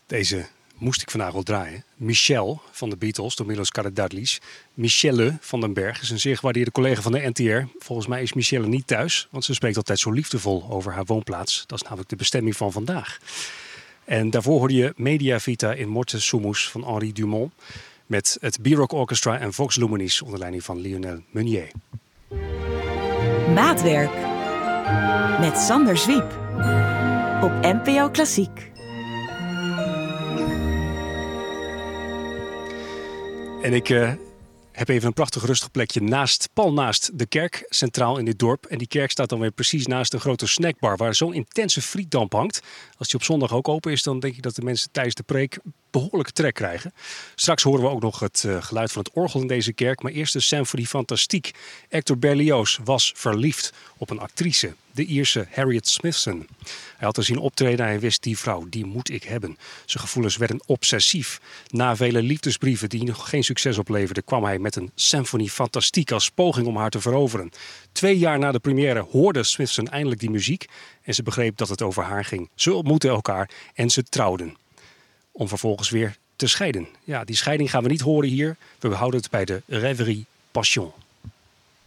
Deze moest ik vandaag wel draaien. Michel van de Beatles, door Milos Karadatlis. Michelle van den Berg is een zeer gewaardeerde collega van de NTR. Volgens mij is Michelle niet thuis, want ze spreekt altijd zo liefdevol over haar woonplaats. Dat is namelijk de bestemming van vandaag. En daarvoor hoorde je Media Vita in Morte Sumus van Henri Dumont. Met het B-Rock Orchestra en Vox Luminis onder leiding van Lionel Meunier. Maatwerk met Sander Zwiep op NPO Klassiek. En ik heb even een prachtig rustig plekje pal naast de kerk, centraal in dit dorp. En die kerk staat dan weer precies naast een grote snackbar waar zo'n intense frietdamp hangt. Als die op zondag ook open is, dan denk ik dat de mensen tijdens de preek behoorlijke trek krijgen. Straks horen we ook nog het geluid van het orgel in deze kerk. Maar eerst de Symphonie Fantastique. Hector Berlioz was verliefd op een actrice, de Ierse Harriet Smithson. Hij had haar zien optreden en hij wist, die vrouw, die moet ik hebben. Zijn gevoelens werden obsessief. Na vele liefdesbrieven die nog geen succes opleverden, kwam hij met een Symphonie Fantastique als poging om haar te veroveren. 2 jaar na de première hoorde Smithson eindelijk die muziek en ze begreep dat het over haar ging. Ze ontmoetten elkaar en ze trouwden. Om vervolgens weer te scheiden. Ja, die scheiding gaan we niet horen hier. We behouden het bij de Rêverie Passion.